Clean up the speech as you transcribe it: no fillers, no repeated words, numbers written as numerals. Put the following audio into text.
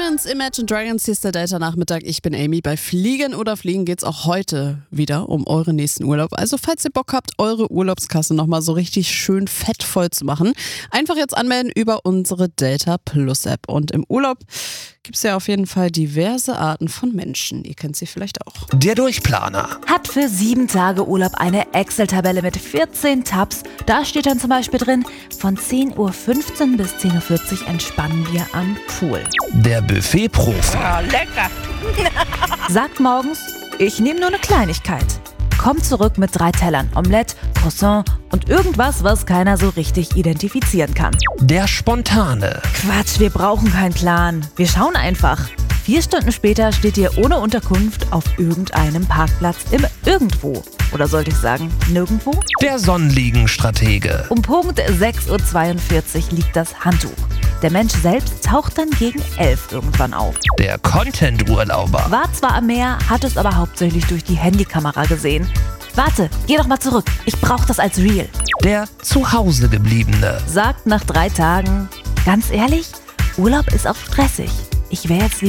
Scorpions, Imagine Dragons, hier ist der Delta-Nachmittag. Ich bin Amy. Bei Fliegen oder Fliegen geht's auch heute wieder um euren nächsten Urlaub. Also falls ihr Bock habt, eure Urlaubskasse nochmal so richtig schön fettvoll zu machen, einfach jetzt anmelden über unsere Delta Plus App. Und im Urlaub gibt's ja auf jeden Fall diverse Arten von Menschen. Ihr kennt sie vielleicht auch. Der Durchplaner hat für 7 Tage Urlaub eine Excel-Tabelle mit 14 Tabs. Da steht dann zum Beispiel drin, von 10.15 Uhr bis 10.40 Uhr entspannen wir am Pool. Der Buffet-Profi Lecker! Sagt morgens, ich nehme nur eine Kleinigkeit. Kommt zurück mit 3 Tellern, Omelette, Croissant und irgendwas, was keiner so richtig identifizieren kann. Der Spontane Quatsch, wir brauchen keinen Plan. Wir schauen einfach. 4 Stunden später steht ihr ohne Unterkunft auf irgendeinem Parkplatz im Irgendwo. Oder sollte ich sagen, nirgendwo? Der Sonnenliegen-Stratege Um Punkt 6.42 Uhr liegt das Handtuch. Der Mensch selbst taucht dann gegen 11 irgendwann auf. Der Content-Urlauber War zwar am Meer, hat es aber hauptsächlich durch die Handykamera gesehen. Warte, geh doch mal zurück. Ich brauch das als Reel. Der Zuhausegebliebene Sagt nach 3 Tagen, ganz ehrlich, Urlaub ist auch stressig. Ich wäre jetzt lieber